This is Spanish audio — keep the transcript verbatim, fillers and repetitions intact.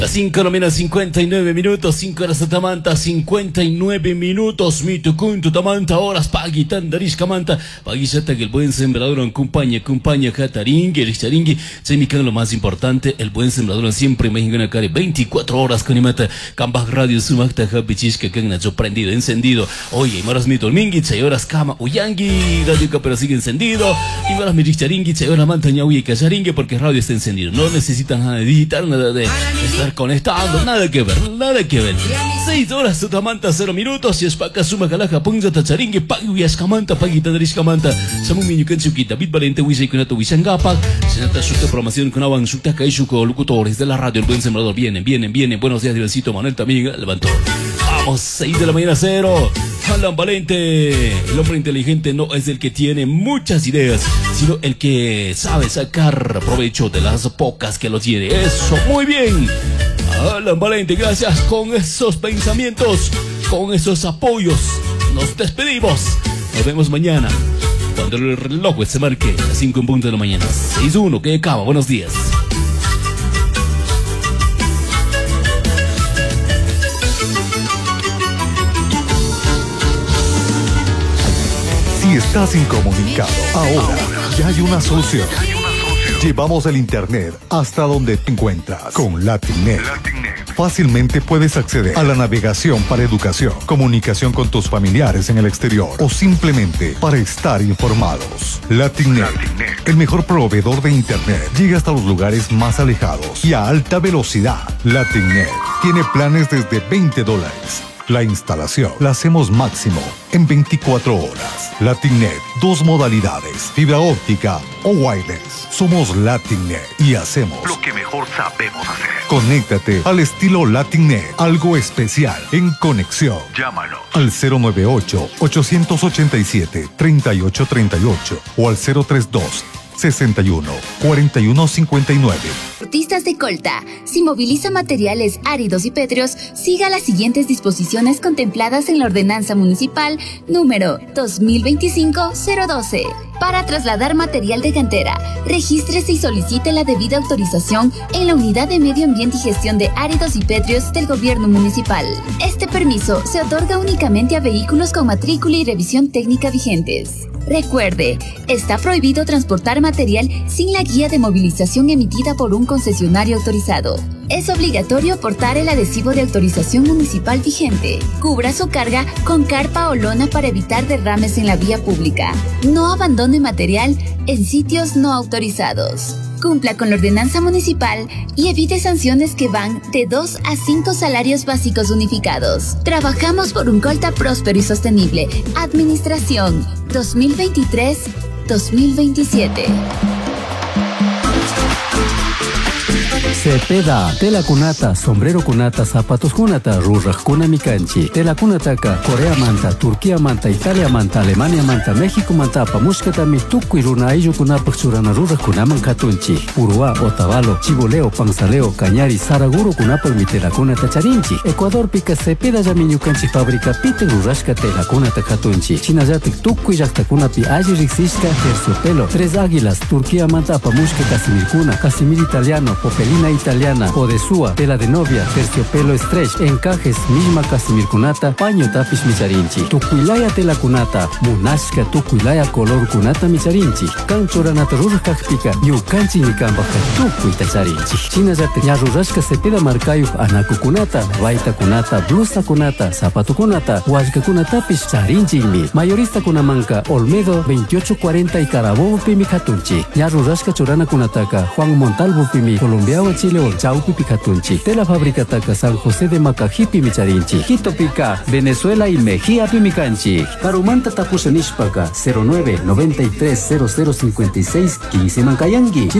Las cinco menos cincuenta y nueve minutos, cinco horas Tatamanta, cincuenta y nueve minutos, mi tucun Tatamanta, horas pagi, tandarish kamanta, pagi sata que el buen sembrador acompaña, acompaña, jataringue, richaringue, se me lo más importante, el buen sembrador siempre me ingana care veinticuatro horas con imata, cambaj radio sumakta, hapichishka, que nacho prendido, encendido, oye, maras mi tolmingi, chay horas kama, uyangi, radio capera sigue encendido, y maras mi richaringue, chay horas mantaña, uy, cacharingue, porque radio está encendido, no necesitan nada de digital, nada de estar conectando, nada que ver, nada que ver. seis horas Tatamanta, cero minutos, y es paca suma calaja, punza tacharingue, pagi escamanta, pagi tadarish camanta, samu miñukan chukita, bit valente, wisay kunato wisangapa, senata susta programación con avan suta kaishuko, locutores de la radio, el buen sembrador, vienen, vienen, vienen, buenos días, Diosito Manuel también, levantó. Vamos, seis de la mañana, cero. Alan Valente, el hombre inteligente no es el que tiene muchas ideas, sino el que sabe sacar provecho de las pocas que lo tiene. Eso, muy bien. Alan Valente, gracias. Con esos pensamientos, con esos apoyos, nos despedimos. Nos vemos mañana, cuando el reloj se marque a las cinco en punto de la mañana. seis uno, que acaba. Buenos días. Si estás incomunicado, ahora ya hay una solución. Llevamos el internet hasta donde te encuentras. Con Latinnet, fácilmente puedes acceder a la navegación para educación, comunicación con tus familiares en el exterior o simplemente para estar informados. Latinnet, el mejor proveedor de internet, llega hasta los lugares más alejados y a alta velocidad. Latinnet tiene planes desde veinte dólares. La instalación la hacemos máximo en veinticuatro horas. Latinnet, dos modalidades, fibra óptica o wireless. Somos Latinnet y hacemos lo que mejor sabemos hacer. Conéctate al estilo Latinnet, algo especial en conexión. Llámanos al cero nueve ocho, ocho ocho siete, tres ocho tres ocho o al cero tres dos, sesenta y uno, cuarenta y uno cincuenta y nueve. Transportistas de Colta, si moviliza materiales áridos y pétreos, siga las siguientes disposiciones contempladas en la Ordenanza Municipal número dos mil veinticinco cero doce. Para trasladar material de cantera, regístrese y solicite la debida autorización en la Unidad de Medio Ambiente y Gestión de Áridos y Pétreos del Gobierno Municipal. Este permiso se otorga únicamente a vehículos con matrícula y revisión técnica vigentes. Recuerde, está prohibido transportar material sin la guía de movilización emitida por un concesionario autorizado. Es obligatorio portar el adhesivo de autorización municipal vigente. Cubra su carga con carpa o lona para evitar derrames en la vía pública. No abandone material en sitios no autorizados. Cumpla con la ordenanza municipal y evite sanciones que van de dos a cinco salarios básicos unificados. Trabajamos por un Colta próspero y sostenible. Administración dos mil veintitrés dos mil veintisiete. Cepeda, tela kunata, sombrero kunata, zapatos kunata, rurrak kunami kanchi. Tela kunataka, Corea manta, Turquía manta, Italia manta, Alemania manta, México manta, pamushkatami, tukui runa ayu kunapak surana rurrak kunaman katunchi. Urua, Otavalo, Chiboleo, Panzaleo, Cañari, Saraguro kunapak mi tela kunata charinchi. Ecuador pika Cepeda yamiñu kanchi fábrica pite rurashka tela kunata katunchi. Chinayatik tukui yakta kunapi ayu riksishka, terciopelo, tres águilas, Turquía manta, pamushka casimir kuna, casimir italiano, popelina italiana, Odesúa, tela de novia, terciopelo stretch, encajes, misma casimir kunata, paño tapish micharinchi. Tukuilaya tela kunata, munashka tukuilaya color kunata micharinchi. Kanchoranata rurkakpika, yukanchi nikambaka tukui tacharinchi. Chinayate ñarurashka Cepeda markayuk anaku kunata, vaita kunata, blusa kunata, zapato kunata, huashka kunatapish charinchimi. Mayorista kunamanka, Olmedo veintiocho cuarenta y Carabobo pimi katunchi. Ñarurashka chorana kunataka, Juan Montalvo pimi, Colombiao Chile o Chaupi Picatunchi. Tela fábrica Taca San José de Macajipi Micharinchi. Quito Pica, Venezuela y Mejía Pimicanchi. Carumanta Tapusanishpaca cero nueve noventa y tres cero cero cincuenta y seis quince Mancayangi.